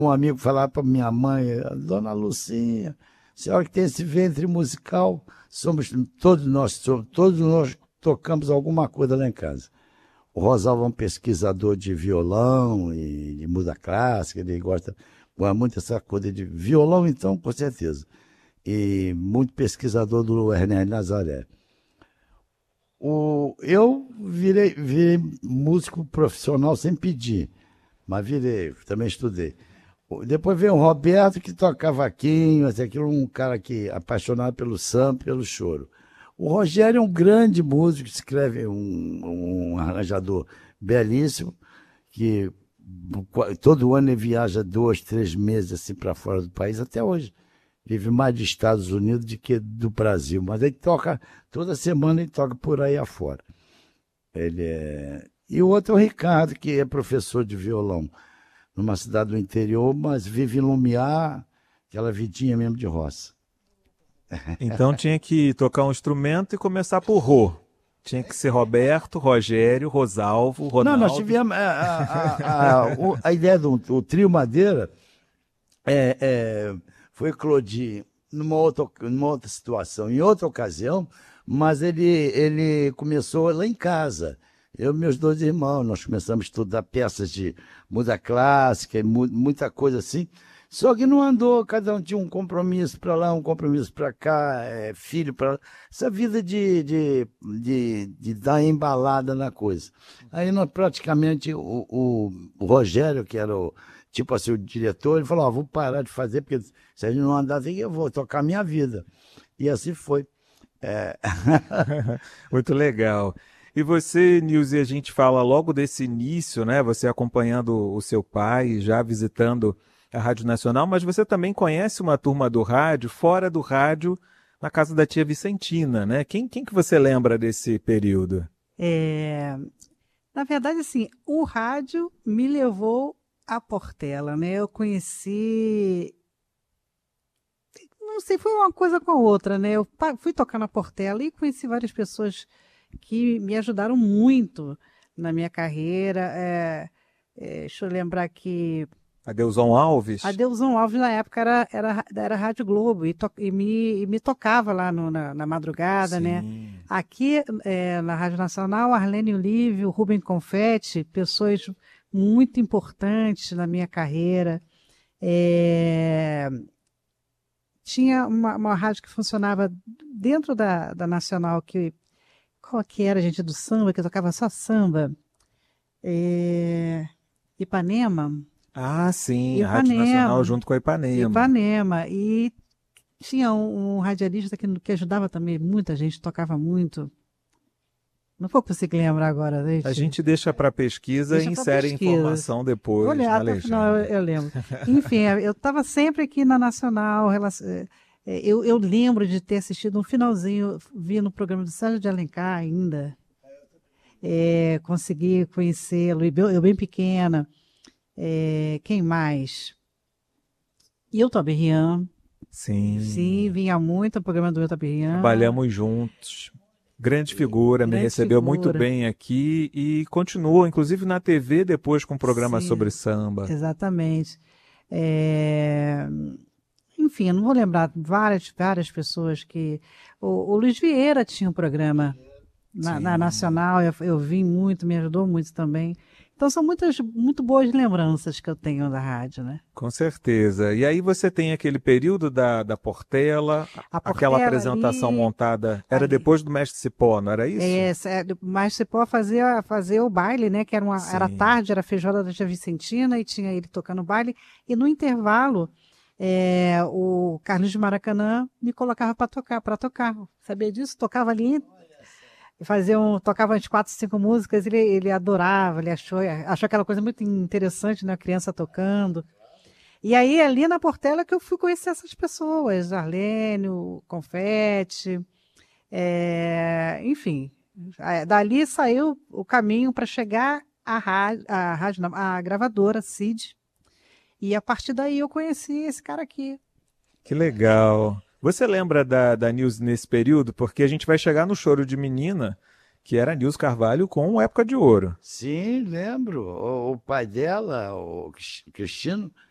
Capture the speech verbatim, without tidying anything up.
Um amigo falava para minha mãe, Dona Lucinha, senhora que tem esse ventre musical, somos todos nós, somos, todos nós tocamos alguma coisa lá em casa. O Rosalvo é um pesquisador de violão e de música clássica, ele gosta, gosta muito dessa coisa de violão, então, com certeza. E muito pesquisador do Ernesto Nazaré. O, eu virei, virei músico profissional sem pedir, mas virei, também estudei. Depois veio o Roberto, que toca cavaquinho, aquilo, um cara que apaixonado pelo samba, pelo choro. O Rogério é um grande músico, escreve um, um arranjador belíssimo, que todo ano ele viaja dois, três meses assim para fora do país, até hoje. Vive mais dos Estados Unidos do que do Brasil, mas ele toca, toda semana ele toca por aí afora. Ele é... E o outro é o Ricardo, que é professor de violão numa cidade do interior, mas vive em Lumiar, aquela vidinha mesmo de roça. Então tinha que tocar um instrumento e começar por Rô. Tinha que ser Roberto, Rogério, Rosalvo, Ronaldo. Não, nós tivemos a, a, a, a, a ideia do o trio Madeira é, é, foi eclodir numa outra, numa outra situação, em outra ocasião, mas ele, ele começou lá em casa. Eu e meus dois irmãos, nós começamos a estudar peças de música clássica, muita coisa assim. Só que não andou, cada um tinha um compromisso para lá, um compromisso para cá, é, filho para lá. Essa vida de, de, de, de dar embalada na coisa. Aí nós praticamente, o, o, o Rogério, que era o, tipo assim, o diretor, ele falou, ó, vou parar de fazer, porque se a gente não andar assim, eu vou tocar a minha vida. E assim foi. É... Muito legal. E você, Nilce, a gente fala logo desse início, né? Você acompanhando o seu pai, já visitando a Rádio Nacional, mas você também conhece uma turma do rádio, fora do rádio, na casa da tia Vicentina, né? Quem, quem que você lembra desse período? É... Na verdade, assim, o rádio me levou à Portela, né? Eu conheci... Não sei, foi uma coisa com a outra, né? Eu fui tocar na Portela e conheci várias pessoas que me ajudaram muito na minha carreira. É... É... Deixa eu lembrar que... Adeuzão Alves? Adeuzão Alves, na época, era, era, era Rádio Globo e, to, e, me, e me tocava lá no, na, na madrugada, Sim. né? Aqui, é, na Rádio Nacional, Arlene Olívio, Rubem Confetti, pessoas muito importantes na minha carreira. É, tinha uma, uma rádio que funcionava dentro da, da Nacional, que, qual que era, gente, do samba, que tocava só samba? É, Ipanema. Ah, sim, Ipanema, a Rádio Nacional junto com a Ipanema. Ipanema. E tinha um, um radialista que, que ajudava também, muita gente tocava muito. Não vou conseguir lembrar agora. Gente. A gente deixa para pesquisa deixa e pra insere pesquisa. informação depois. Vou olhar, na até o final eu, eu lembro. Enfim, eu estava sempre aqui na Nacional. Eu, eu lembro de ter assistido um finalzinho, vi no programa do Sérgio de Alencar ainda. É, consegui conhecê-lo, eu bem pequena. É, quem mais? Hilton Berrian. Sim. Sim, vinha muito o programa do Hilton Berrian. Trabalhamos juntos. Grande figura, Grande me recebeu figura. muito bem aqui e continuou, inclusive na T V, depois com um programa Sim, sobre samba. Exatamente. É... Enfim, eu não vou lembrar várias, várias pessoas que... O, o Luiz Vieira tinha um programa na, na Nacional, eu, eu vi muito, me ajudou muito também. Então são muitas, muito boas lembranças que eu tenho da rádio, né? Com certeza. E aí você tem aquele período da, da Portela, A Portela aquela apresentação ali, montada, era ali. Depois do Mestre Cipó, não era isso? É, o Mestre Cipó fazia, fazia o baile, né? Que era, uma, era tarde, era a feijoada da tia Vicentina e tinha ele tocando baile. E no intervalo, é, o Carlos de Maracanã me colocava para tocar, para tocar. Sabia disso? Tocava ali... Fazia um, tocava umas quatro, cinco músicas, ele, ele adorava, ele achou, achou aquela coisa muito interessante, né? A criança tocando. E aí, ali na Portela, que eu fui conhecer essas pessoas, Arlene, o Confetti, é, enfim. Dali saiu o caminho para chegar à rádio, à, rádio, à gravadora, Cid. E a partir daí eu conheci esse cara aqui. Que legal. Você lembra da, da Nilce nesse período? Porque a gente vai chegar no Choro de Menina, que era Nilce Carvalho com Época de Ouro. Sim, lembro. O, o pai dela, o Cristino,